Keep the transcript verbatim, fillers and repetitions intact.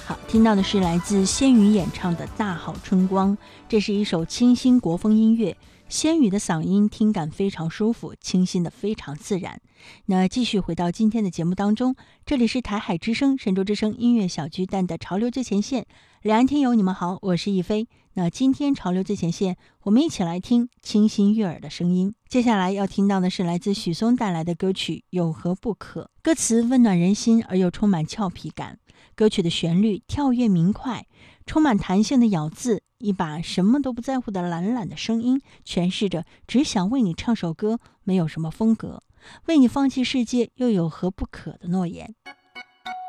好，听到的是来自仙羽演唱的《大好春光》，这是一首清新国风音乐。仙羽的嗓音听感非常舒服，清新的非常自然。那继续回到今天的节目当中，这里是台海之声、神州之声音乐小巨蛋的潮流最前线。两岸听友你们好，我是亦菲。那今天潮流最前线，我们一起来听清新悦耳的声音。接下来要听到的是来自许嵩带来的歌曲《有何不可》，歌词温暖人心而又充满俏皮感。歌曲的旋律跳跃明快，充满弹性的咬字，一把什么都不在乎的懒懒的声音，诠释着只想为你唱首歌，没有什么风格，为你放弃世界又有何不可的诺言。